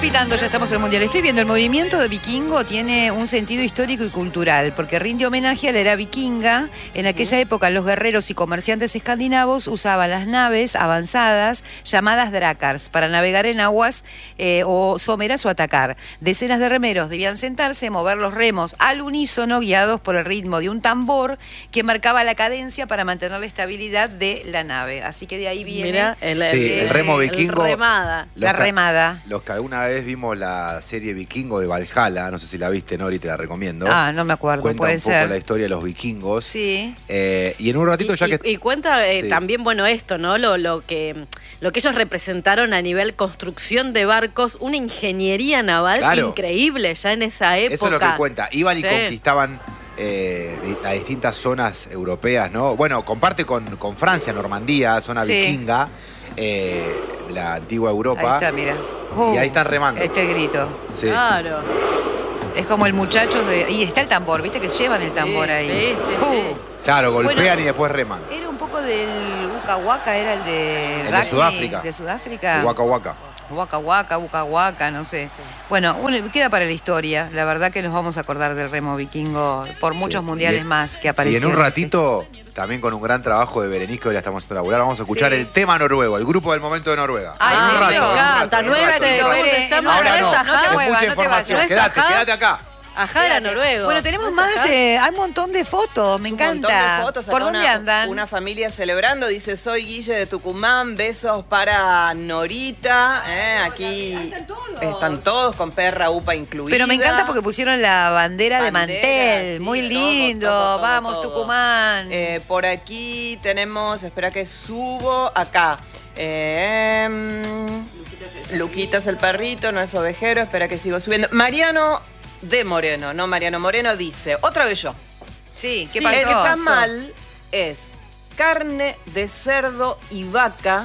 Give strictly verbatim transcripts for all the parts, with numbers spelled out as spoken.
palpitando, ya estamos en el Mundial. Estoy viendo, el movimiento de vikingo tiene un sentido histórico y cultural, porque rinde homenaje a la era vikinga. En aquella época los guerreros y comerciantes escandinavos usaban las naves avanzadas llamadas drakars para navegar en aguas eh, o someras o atacar. Decenas de remeros debían sentarse, mover los remos al unísono, guiados por el ritmo de un tambor que marcaba la cadencia para mantener la estabilidad de la nave. Así que de ahí viene... Mirá, el, sí, el, el remo vikingo. El remada. La remada. Los que alguna vez vimos la serie Vikingo de Valhalla, no sé si la viste, Nori, te la recomiendo. Ah, no me acuerdo, cuenta puede un poco ser. la historia de los vikingos. Sí. Eh, y en un ratito y, ya y, que... Y cuenta eh, sí. también, bueno, esto, ¿no? Lo, lo, que, lo que ellos representaron a nivel construcción de barcos, una ingeniería naval Claro. increíble ya en esa época. Eso es lo que cuenta. Iban y Sí. conquistaban eh, a distintas zonas europeas, ¿no? Bueno, comparte con, con Francia, Normandía, zona Sí. vikinga, eh, de la antigua Europa. Ahí está, mira. Y ahí están remando. Este grito. Sí. Claro. Es como el muchacho de... Y está el tambor, ¿viste? Que llevan el tambor Sí, ahí. sí, sí, Uh. sí. Claro, golpean Bueno, y después reman. Era un poco del Waka Waka, era el de... El de rugby, Sudáfrica. De Sudáfrica. El Waka Waka. Waka Waka, Waka Waka, no sé. Sí. Bueno, bueno, queda para la historia. La verdad que nos vamos a acordar del remo vikingo por muchos Sí. mundiales Y- más que Y aparecieron. en un ratito, también con un gran trabajo de Berenice, que hoy la estamos haciendo laburar, vamos a escuchar Sí. el tema noruego, el grupo del momento de Noruega. Ay, En un ¿en rato, serio? en un Me rato, encanta. en un Nueva rato. se- ¿cómo se llama? Ahora ¿No no, es no te Ajá? muevas, mucha no te información. vayas. ¿No es Quédate, Ajá? quédate acá. Ajá, era noruego. Bueno, tenemos ¿No más, es Ajá? eh, hay un montón de fotos, me Un encanta. montón de fotos, ¿Por acá dónde una, andan? Una familia celebrando, dice, soy Guille de Tucumán, besos para Norita. eh, aquí están todos. están todos con perra upa incluida. Pero me encanta porque pusieron la bandera, Bandera, de mantel, sí, muy todo, lindo. todo, todo, Vamos, todo. Tucumán. Eh, por aquí tenemos, espera que subo, acá. Eh, em, Luquitas el perrito, no es ovejero, espera que sigo subiendo. Mariano de Moreno, no Mariano Moreno, dice, otra vez yo. sí, ¿qué Sí, pasó? el tamal es carne de cerdo y vaca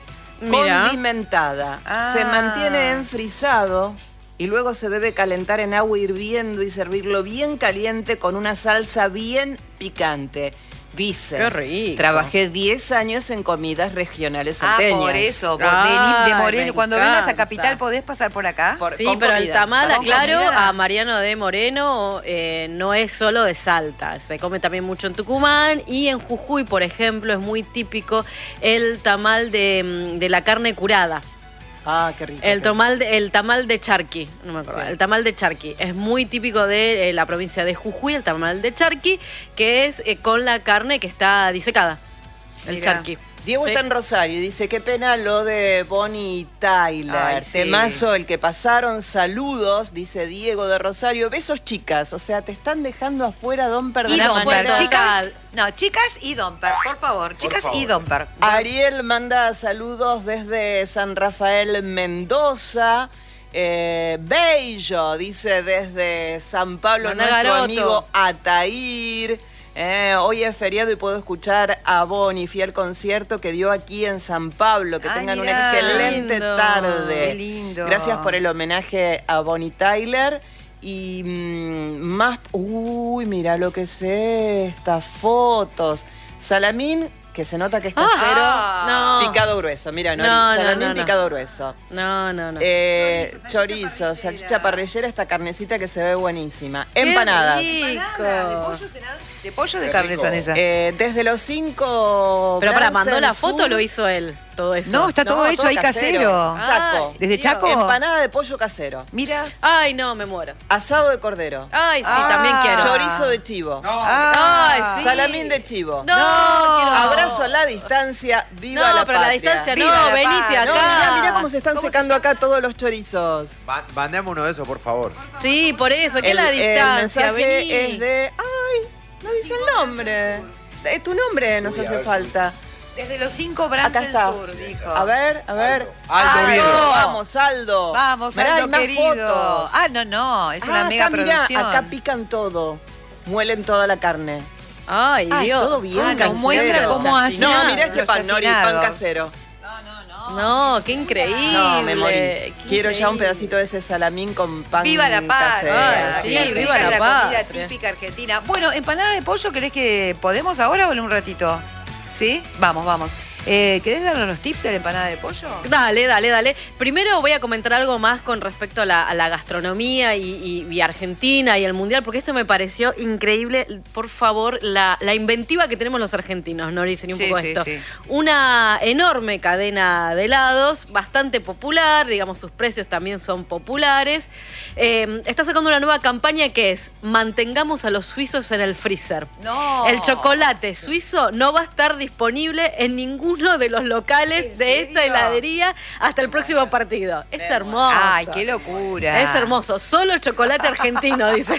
Mirá. condimentada. Ah. Se mantiene enfrisado y luego se debe calentar en agua hirviendo y servirlo bien caliente con una salsa bien picante. Dice, Qué rico. trabajé diez años en comidas regionales Ah, salteñas. por eso. vos Ay, venís de me Moreno. Cuando vengas a encanta. Capital, ¿podés pasar por acá? Por- Sí, con pero el comida. tamal, ¿Con aclaro, comida? a Mariano de Moreno eh, no es solo de Salta. Se come también mucho en Tucumán y en Jujuy, por ejemplo, es muy típico el tamal de, de la carne curada. Ah, qué rico. El qué tamal de, el tamal de charqui, no me acuerdo. Sí. El tamal de charqui es muy típico de eh, la provincia de Jujuy, el tamal de charqui, que es eh, con la carne que está disecada. El Mirá. charqui. Diego Sí. está en Rosario y dice, qué pena lo de Bonnie y Tyler. Ay, sí. Temazo el que pasaron, saludos, dice Diego de Rosario. Besos chicas, o sea, te están dejando afuera Domper de Y la Domper, manera. chicas. No, chicas y Domper, por favor. Chicas favor. y Domper. Ariel manda saludos desde San Rafael, Mendoza. Eh, Bello, dice desde San Pablo, Maná nuestro Garoto. amigo Atair. Eh, hoy es feriado y puedo escuchar a Bonnie, fiel concierto que dio aquí en San Pablo. Que Ay, tengan mirá, una excelente lindo. tarde. Qué lindo. Gracias por el homenaje a Bonnie Tyler. Y mm, más... Uy, mira lo que es estas fotos. Salamín, que se nota que es casero. Ah, no. Picado grueso, mira, no, No, no, salamín no, no. picado grueso. No, no, no. Eh, chorizo, salchicha parrillera, esta carnecita que se ve buenísima. Qué Empanadas. rico. ¿De pollo será? ¿De pollo o de Qué carne rico. son esas? Eh, desde los cinco... Pero para, mandó la Sur. foto o lo hizo él, todo eso. No, está todo No, hecho ahí casero. Chaco. Ay, ¿Desde Dios. Chaco? Empanada de pollo casero. Mira. Ay, no, me muero. Asado de cordero. Ay, sí, Ah. también quiero. Chorizo de chivo. Ah, Ay, sí. Salamín de chivo. No, No. quiero. Abrazo a la distancia. Viva No, la pero patria. la distancia Viva no, la venite patria. No, acá. mirá, mirá cómo se están ¿Cómo se secando acá todos los chorizos. Va- Mandame uno de esos, por favor. Sí, por eso, ¿qué es El, la el distancia? mensaje Vení. es de... Ay, no dice el nombre. Eh, tu nombre nos Uy, a hace ver. falta. Desde los cinco Acá Brams del está. Sur, dijo. A ver, a ver. Aldo Aldo, Viedo. vamos, Aldo. Vamos, Mirá, hay Aldo más querido. fotos. Ah, no, no, es una Ah, mega acá, mirá, producción. acá pican todo. Muelen toda la carne. Ay, Ah, Dios. todo bien Ah, nos casero. muestra cómo hacen. No, Chacinado. mirá este Los pan, Nori, pan chacinados. casero. No, qué increíble. No, me morí. qué Quiero ya un increíble. pedacito de ese salamín con pan Viva la casero. patria. Ay, sí, Qué viva rica la comida patria. típica argentina. Bueno, empanada de pollo, ¿querés que podemos ahora o en un ratito? ¿Sí? Vamos, vamos. Eh, ¿Querés darnos los tips de la empanada de pollo? Dale, dale, dale. Primero voy a comentar algo más con respecto a la, a la gastronomía y, y, y Argentina y el Mundial, porque esto me pareció increíble. Por favor, la, la inventiva que tenemos los argentinos, ¿no? Dicen un Sí, poco sí, esto. sí. Una enorme cadena de helados, bastante popular, digamos, sus precios también son populares. Eh, está sacando una nueva campaña que es mantengamos a los suizos en el freezer. No. El chocolate suizo no va a estar disponible en ninguno de los locales de esta serio? heladería hasta el próximo partido. Es hermoso. Ay, qué locura. Es hermoso. Solo chocolate argentino, dice.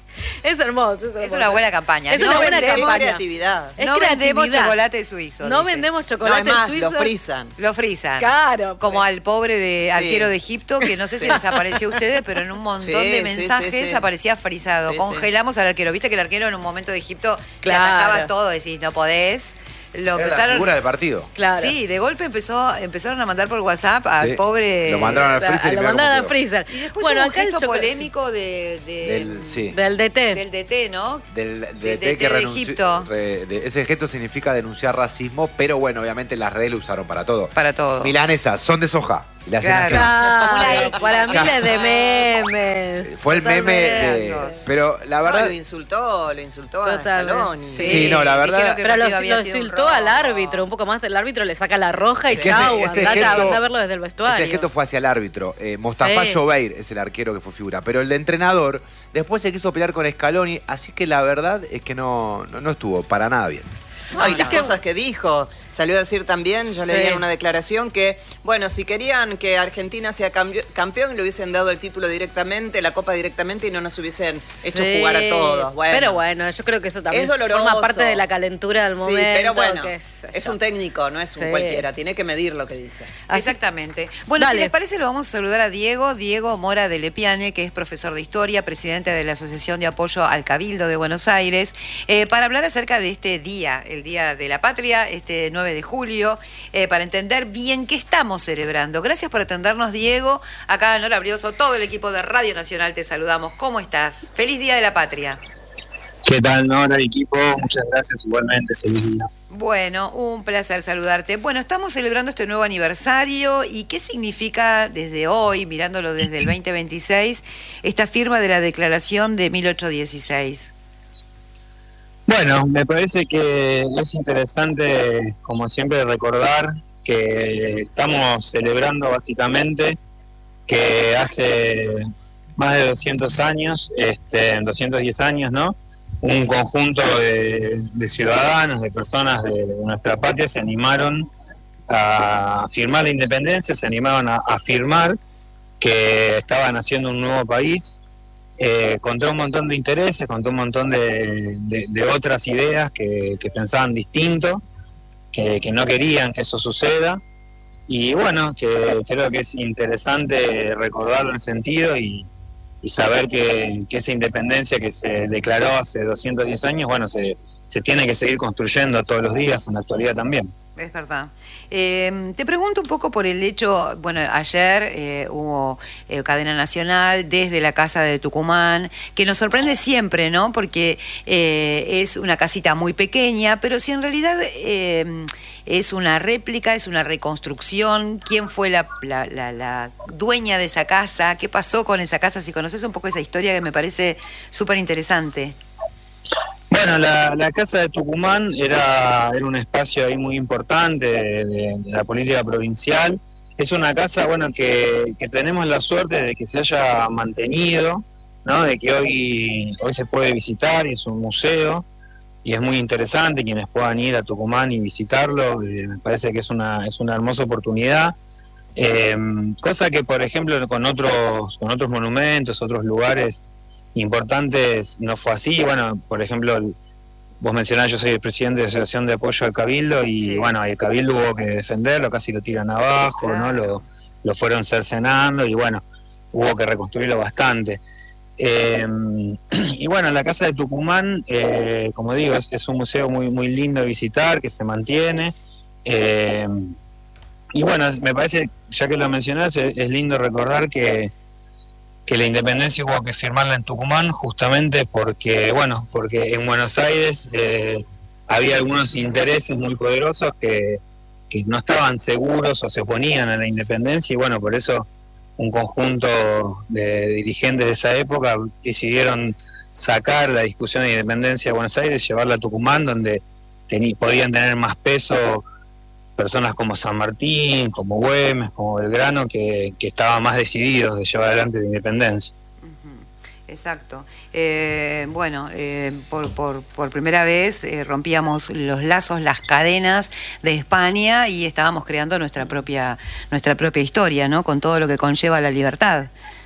Es hermoso, es hermoso. Es una buena campaña. Es No una buena vendemos campaña. creatividad. Es no vendemos creatividad. chocolate suizo. No dice. vendemos No, chocolate es más, suizo. lo frisan. Lo frisan. Claro. Como pues. al pobre de Sí. arquero de Egipto, que no sé si Sí. les apareció a ustedes, pero en un montón Sí, de sí, mensajes sí, sí. aparecía frisado. Sí, Congelamos al arquero. Viste que el arquero en un momento de Egipto Claro. se atajaba todo, decís, no podés. Lo Era la empezaron. figura del partido. Claro. Sí, de golpe empezó, empezaron a mandar por WhatsApp al Sí. pobre. Lo mandaron al Claro, freezer y lo mirá mandaron cómo al quedó. freezer. Y después bueno, hubo un acá el gesto chocolate polémico de, de- Del, sí. del D T. del D T, ¿no? Del, Del D T D T que de renunció- Egipto. re- de- ese gesto significa denunciar racismo, pero bueno, obviamente las redes lo usaron para todo. Para todo. Milanesas son de soja. Y le hacen Claro. así. Claro, Como una X, para así. miles de memes. Fue el meme de, Totalmente. pero la No, verdad lo insultó, lo insultó a Totalmente. Scaloni. Sí, Sí, no, la verdad- dijeron que el Pero lo, partido había lo sido un insultó al robo. árbitro, un poco más. El árbitro le saca la roja y Es que chau, ese- ese andate, gesto- andá a verlo desde el vestuario. ese gesto fue hacia el árbitro. Eh, Mostafa Sí. Jobeir es el arquero que fue figura, pero el de entrenador después se quiso pelear con Scaloni, así que la verdad es que no, no, no estuvo para nada bien. No, y Así las que- cosas que dijo. Salió a decir también, yo Sí. leí en una declaración que, bueno, si querían que Argentina sea cambio- campeón, le hubiesen dado el título directamente, la copa directamente y no nos hubiesen hecho Sí. jugar a todos. Bueno, Pero bueno, yo creo que eso también Es doloroso. forma parte de la calentura del momento. sí, pero bueno, qué sé es yo. un técnico, no es un Sí. cualquiera, tiene que medir lo que dice. Así- Exactamente. Bueno, Dale. si les parece, lo vamos a saludar a Diego, Diego Mora de Lepiane, que es profesor de historia, presidente de la Asociación de Apoyo al Cabildo de Buenos Aires, eh, para hablar acerca de este día, el Día de la Patria, este nueve de julio, eh, para entender bien qué estamos celebrando. Gracias por atendernos, Diego. Acá en Hora Brioso, todo el equipo de Radio Nacional te saludamos. ¿Cómo estás? Feliz Día de la Patria. ¿Qué tal, Nora, equipo? Muchas gracias, igualmente, feliz día. Bueno, un placer saludarte. Bueno, estamos celebrando este nuevo aniversario y ¿qué significa desde hoy, mirándolo desde el veinte veintiséis, esta firma de la Declaración de mil ochocientos dieciséis? Bueno, me parece que es interesante, como siempre, recordar que estamos celebrando básicamente que hace más de doscientos años, este, doscientos diez años, ¿no? Un conjunto de, de ciudadanos, de personas de, de nuestra patria se animaron a firmar la independencia, se animaron a afirmar que estaban haciendo un nuevo país. Eh, contó un montón de intereses, contó un montón de, de, de otras ideas que, que pensaban distinto, que, que no querían que eso suceda. Y bueno, que creo que es interesante recordarlo en ese sentido y, y saber que, que esa independencia que se declaró hace doscientos diez años, bueno, se, se tiene que seguir construyendo todos los días, en la actualidad también. Es verdad. Eh, te pregunto un poco por el hecho, bueno, ayer eh, hubo eh, cadena nacional desde la casa de Tucumán, que nos sorprende siempre, ¿no? Porque eh, es una casita muy pequeña, pero si en realidad eh, es una réplica, es una reconstrucción, ¿quién fue la, la, la, la dueña de esa casa? ¿Qué pasó con esa casa? Si conoces un poco esa historia que me parece súper interesante. Bueno, la, la Casa de Tucumán era, era un espacio ahí muy importante de, de, de la política provincial. Es una casa, bueno, que, que tenemos la suerte de que se haya mantenido, ¿no? De que hoy, hoy se puede visitar y es un museo y es muy interesante quienes puedan ir a Tucumán y visitarlo. Eh, me parece que es una, es una hermosa oportunidad. Eh, cosa que, por ejemplo, con otros, con otros monumentos, otros lugares importantes no fue así. Bueno, por ejemplo, el, vos mencionás, yo soy el presidente de la Asociación de Apoyo al Cabildo y Sí. bueno, el Cabildo hubo que defenderlo, casi lo tiran abajo, Claro. ¿no? Lo, lo fueron cercenando y bueno, hubo que reconstruirlo bastante. Eh, y bueno, la Casa de Tucumán, eh, como digo, es, es un museo muy, muy lindo de visitar, que se mantiene. Eh, y bueno, me parece, ya que lo mencionás, es, es lindo recordar que que la independencia hubo que firmarla en Tucumán justamente porque, bueno, porque en Buenos Aires eh, había algunos intereses muy poderosos que, que no estaban seguros o se oponían a la independencia, y bueno, por eso un conjunto de dirigentes de esa época decidieron sacar la discusión de independencia de Buenos Aires, llevarla a Tucumán, donde tení, podían tener más peso personas como San Martín, como Güemes, como Belgrano, que, que estaban más decididos de llevar adelante la independencia. Exacto. Eh, bueno, eh, por, por, por primera vez eh, rompíamos los lazos, las cadenas de España y estábamos creando nuestra propia, nuestra propia historia, ¿no? Con todo lo que conlleva la libertad.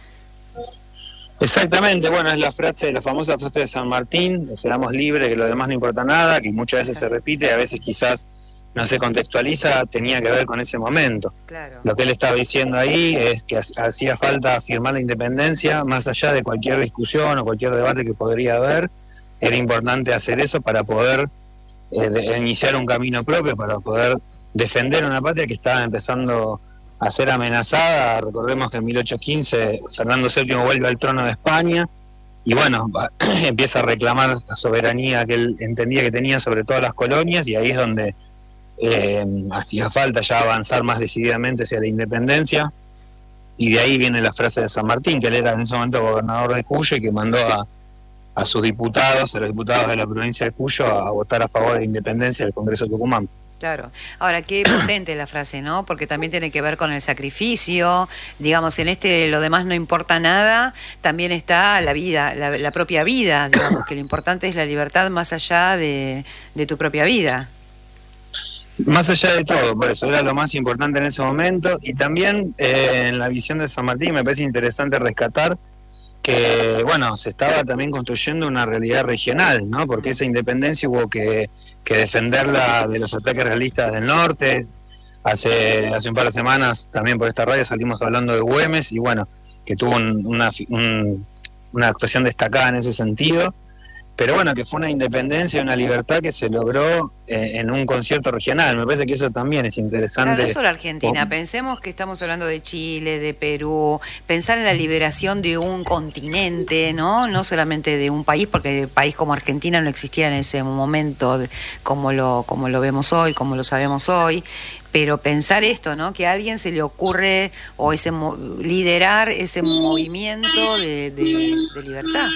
Exactamente, bueno, es la frase, la famosa frase de San Martín, de seamos libres, que lo demás no importa nada, que muchas veces se repite, a veces quizás no se contextualiza, tenía que ver con ese momento. Claro. Lo que él estaba diciendo ahí es que hacía falta afirmar la independencia, más allá de cualquier discusión o cualquier debate que podría haber, era importante hacer eso para poder eh, de, iniciar un camino propio, para poder defender una patria que estaba empezando a ser amenazada. Recordemos que en mil ochocientos quince Fernando séptimo vuelve al trono de España, y bueno, empieza a reclamar la soberanía que él entendía que tenía sobre todas las colonias, y ahí es donde Eh, hacía falta ya avanzar más decididamente hacia la independencia, y de ahí viene la frase de San Martín, que él era en ese momento gobernador de Cuyo y que mandó a, a sus diputados, a los diputados de la provincia de Cuyo, a, a votar a favor de la independencia del Congreso de Tucumán. Claro. Ahora, qué potente la frase, ¿no? Porque también tiene que ver con el sacrificio, digamos, en este lo demás no importa nada, también está la vida, la, la propia vida, digamos, que lo importante es la libertad más allá de, de tu propia vida. Más allá de todo, por eso era lo más importante en ese momento. Y también eh, en la visión de San Martín me parece interesante rescatar que, bueno, se estaba también construyendo una realidad regional, ¿no? Porque esa independencia hubo que, que defenderla de los ataques realistas del norte. Hace, hace un par de semanas también por esta radio salimos hablando de Güemes, y bueno, que tuvo un, una, un, una actuación destacada en ese sentido. Pero bueno, que fue una independencia y una libertad que se logró eh, en un concierto regional. Me parece que eso también es interesante. Claro, no solo Argentina, pensemos que estamos hablando de Chile, de Perú, pensar en la liberación de un continente, ¿no? No solamente de un país, porque el país como Argentina no existía en ese momento como lo, como lo vemos hoy, como lo sabemos hoy. Pero pensar esto, ¿no? Que a alguien se le ocurre o ese liderar ese movimiento de, de, de libertad.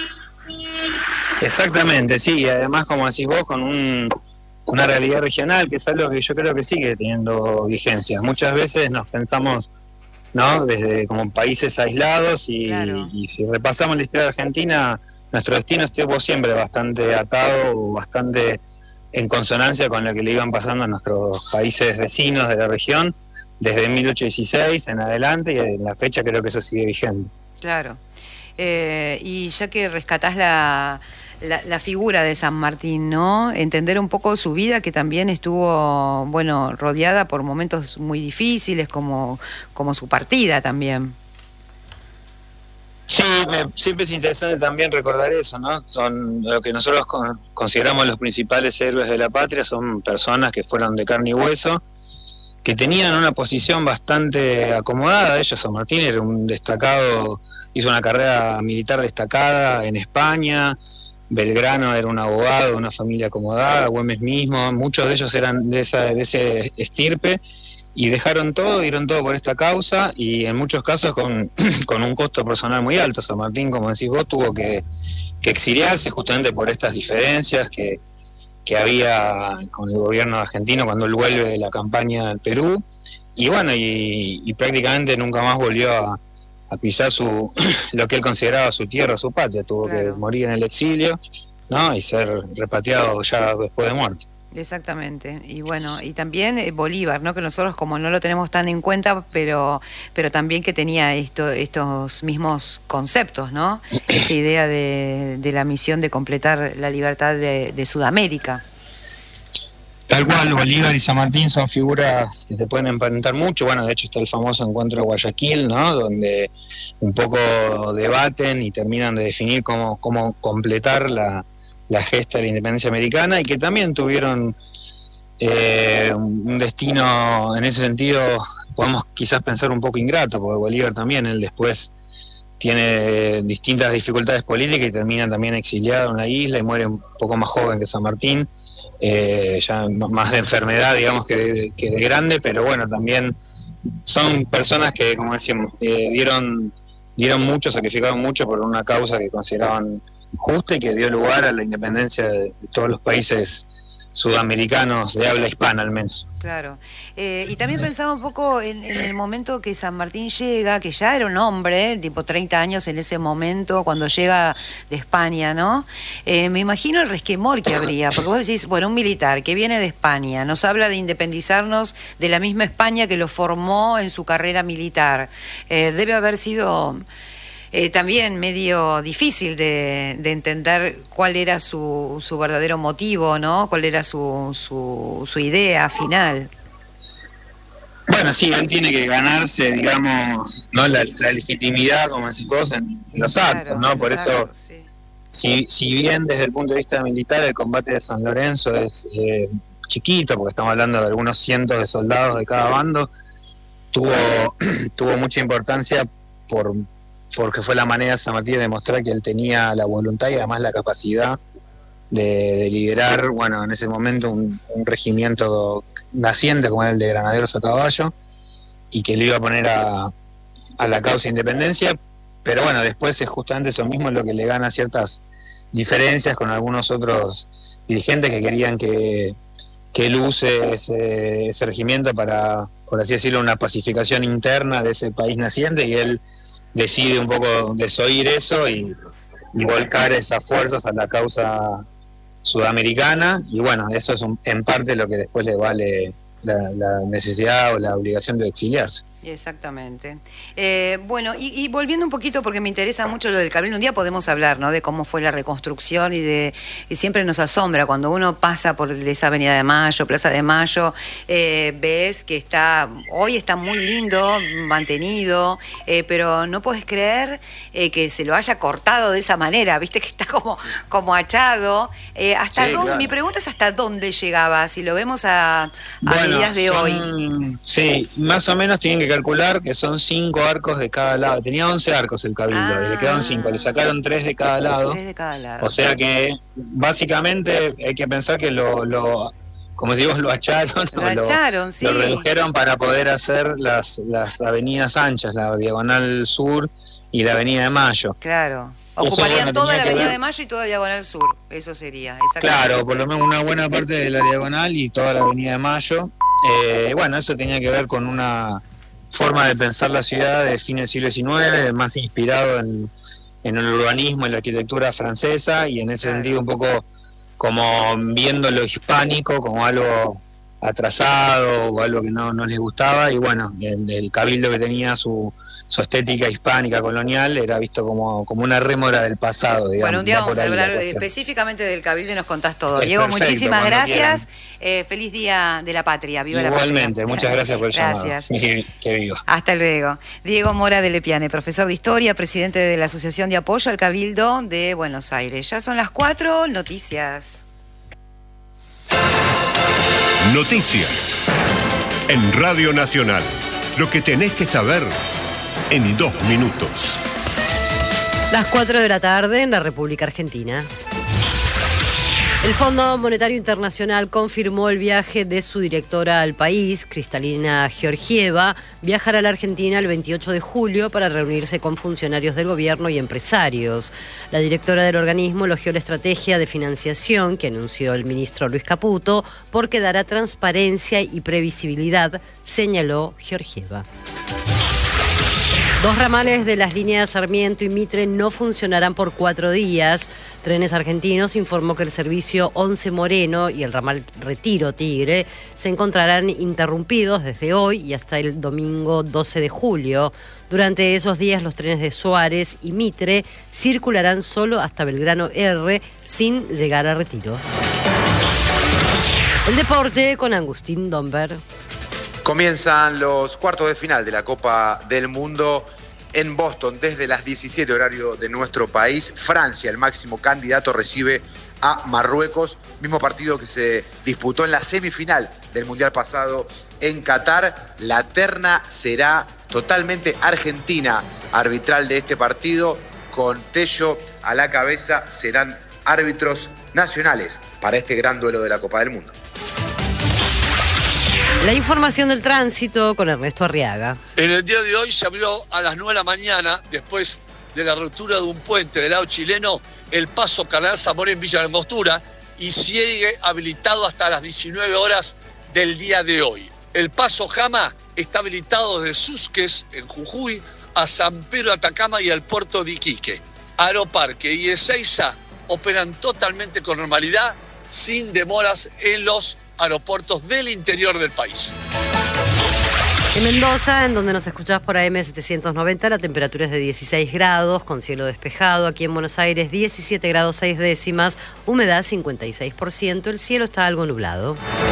Exactamente, sí, y además, como decís vos, con un, una realidad regional, que es algo que yo creo que sigue teniendo vigencia. Muchas veces nos pensamos, ¿no?, desde como países aislados, y, claro. y si repasamos la historia de Argentina, nuestro destino estuvo siempre bastante atado, bastante en consonancia con lo que le iban pasando a nuestros países vecinos de la región, desde mil ochocientos dieciséis en adelante, y en la fecha creo que eso sigue vigente. Claro. Eh, y ya que rescatás la, la, la figura de San Martín, ¿no? Entender un poco su vida, que también estuvo, bueno, rodeada por momentos muy difíciles, como, como su partida también. Sí, me, siempre es interesante también recordar eso, ¿no? Son lo que nosotros con, consideramos los principales héroes de la patria, son personas que fueron de carne y hueso, que tenían una posición bastante acomodada. Ellos, San Martín era un destacado, hizo una carrera militar destacada en España, Belgrano era un abogado de una familia acomodada, Güemes mismo, muchos de ellos eran de, esa, de ese estirpe, y dejaron todo, dieron todo por esta causa, y en muchos casos con, con un costo personal muy alto. San Martín, como decís vos, tuvo que, que exiliarse justamente por estas diferencias que que había con el gobierno argentino cuando él vuelve de la campaña al Perú, y bueno, y, y prácticamente nunca más volvió a, a pisar su lo que él consideraba su tierra, su patria. Tuvo claro. que morir en el exilio, ¿no?, y ser repatriado ya después de muerto. Exactamente. Y bueno, y también Bolívar, ¿no?, que nosotros como no lo tenemos tan en cuenta, pero pero también que tenía esto, estos mismos conceptos, ¿no? Esta idea de, de la misión de completar la libertad de, de Sudamérica. Tal cual, Bolívar y San Martín son figuras que se pueden emparentar mucho. Bueno, de hecho está el famoso encuentro de Guayaquil, ¿no?, donde un poco debaten y terminan de definir cómo, cómo completar la la gesta de la independencia americana, y que también tuvieron eh, un destino en ese sentido, podemos quizás pensar un poco ingrato, porque Bolívar también, él después tiene distintas dificultades políticas y termina también exiliado en la isla y muere un poco más joven que San Martín. eh, ya más de enfermedad, digamos, que de, que de grande, pero bueno, también son personas que, como decíamos, eh, dieron, dieron mucho, sacrificaron mucho por una causa que consideraban justa y que dio lugar a la independencia de, de todos los países sudamericanos de habla hispana al menos. Claro. Eh, y también pensaba un poco en, en el momento que San Martín llega, que ya era un hombre, tipo treinta años en ese momento, cuando llega de España, ¿no? Eh, me imagino el resquemor que habría, porque vos decís, bueno, un militar que viene de España, nos habla de independizarnos de la misma España que lo formó en su carrera militar. Eh, debe haber sido... Eh, también medio difícil de, de entender cuál era su, su verdadero motivo, ¿no? Cuál era su, su, su idea final. Bueno, sí, él tiene que ganarse, digamos, no la, la legitimidad, como decís vos, en los actos, claro, ¿no? Por claro, eso, sí. si, si bien desde el punto de vista militar el combate de San Lorenzo es eh, chiquito, porque estamos hablando de algunos cientos de soldados de cada bando, tuvo, tuvo mucha importancia por... porque fue la manera de San Martín de demostrar que él tenía la voluntad y además la capacidad de, de liderar, bueno, en ese momento un, un regimiento naciente como era el de granaderos a caballo, y que lo iba a poner a, a la causa de independencia, pero bueno, después es justamente eso mismo lo que le gana ciertas diferencias con algunos otros dirigentes que querían que, que él use ese, ese regimiento para, por así decirlo, una pacificación interna de ese país naciente, y él decide un poco desoír eso y, y volcar esas fuerzas a la causa sudamericana, y bueno, eso es un, en parte lo que después le vale la, la necesidad o la obligación de exiliarse. Exactamente. Eh, bueno, y, y volviendo un poquito, porque me interesa mucho lo del Cabildo, un día podemos hablar, ¿no?, de cómo fue la reconstrucción y de y siempre nos asombra cuando uno pasa por esa Avenida de Mayo, Plaza de Mayo, eh, ves que está, hoy está muy lindo, mantenido, eh, pero no puedes creer eh, que se lo haya cortado de esa manera, viste que está como, como achado. Eh, hasta sí, dónde, claro. Mi pregunta es hasta dónde llegaba, si lo vemos a, a bueno, medidas de son, hoy. Sí, más o menos tienen que calcular que son cinco arcos de cada lado. Tenía once arcos el Cabildo, Ah. y le quedaron cinco, le sacaron tres de cada lado. Tres de cada lado. O sea que básicamente hay que pensar que lo, lo como decimos, lo acharon, Lo o acharon, sí. lo redujeron para poder hacer las, las avenidas anchas, la Diagonal Sur y la Avenida de Mayo. Claro. Eso, Ocuparían bueno, toda tenía la que Avenida ver- de Mayo y toda Diagonal Sur. Eso sería. Exactamente. Claro, por lo menos una buena parte de la Diagonal y toda la Avenida de Mayo. Eh, bueno, eso tenía que ver con una forma de pensar la ciudad de fines del siglo diecinueve, más inspirado en, en el urbanismo, en la arquitectura francesa, y en ese Claro. sentido un poco como viendo lo hispánico como algo atrasado o algo que no, no les gustaba, y bueno, el, el Cabildo, que tenía su, su estética hispánica colonial, era visto como, como una rémora del pasado, digamos. Bueno, un día Va vamos por a ahí la hablar cuestión. específicamente del Cabildo y nos contás todo. Es Diego, perfecto, muchísimas cuando gracias. Eh, feliz Día de la Patria. Viva la patria. Igualmente, muchas gracias por el llamado. Gracias. Que, que viva. Hasta luego. Diego Mora de Lepiane, profesor de Historia, presidente de la Asociación de Apoyo al Cabildo de Buenos Aires. Ya son las cuatro, noticias. Noticias. En Radio Nacional. Lo que tenés que saber en dos minutos. Las cuatro de la tarde en la República Argentina. El Fondo Monetario Internacional confirmó el viaje de su directora al país, Kristalina Georgieva. Viajará a la Argentina el veintiocho de julio para reunirse con funcionarios del gobierno y empresarios. La directora del organismo elogió la estrategia de financiación que anunció el ministro Luis Caputo porque dará transparencia y previsibilidad, señaló Georgieva. Dos ramales de las líneas Sarmiento y Mitre no funcionarán por cuatro días. Trenes Argentinos informó que el servicio once Moreno y el ramal Retiro Tigre se encontrarán interrumpidos desde hoy y hasta el domingo doce de julio. Durante esos días los trenes de Suárez y Mitre circularán solo hasta Belgrano R sin llegar a Retiro. El deporte con Agustín Domber. Comienzan los cuartos de final de la Copa del Mundo en Boston desde las diecisiete horario de nuestro país. Francia, el máximo candidato, recibe a Marruecos, mismo partido que se disputó en la semifinal del Mundial pasado en Qatar. La terna será totalmente argentina, arbitral de este partido, con Tello a la cabeza. Serán árbitros nacionales para este gran duelo de la Copa del Mundo. La información del tránsito con Ernesto Arriaga. En el día de hoy se abrió a las nueve de la mañana, después de la ruptura de un puente del lado chileno, el paso Cardenal Zamora en Villa Langostura, y sigue habilitado hasta las diecinueve horas del día de hoy. El paso Jama está habilitado desde Susques, en Jujuy, a San Pedro de Atacama y al puerto de Iquique. Aeroparque y Ezeiza operan totalmente con normalidad, sin demoras en los aeropuertos del interior del país. En Mendoza, en donde nos escuchás por A M setecientos noventa, la temperatura es de dieciséis grados, con cielo despejado. Aquí en Buenos Aires, diecisiete grados seis décimas, humedad cincuenta y seis por ciento, el cielo está algo nublado.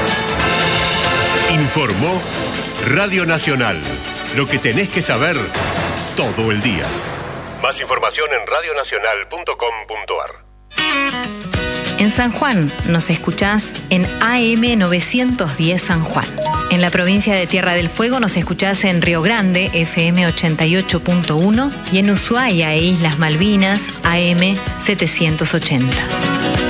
Informó Radio Nacional. Lo que tenés que saber todo el día. Más información en radio nacional punto com punto a r. En San Juan nos escuchás en A M novecientos diez San Juan. En la provincia de Tierra del Fuego nos escuchás en Río Grande, F M ochenta y ocho punto uno, y en Ushuaia e Islas Malvinas, A M setecientos ochenta.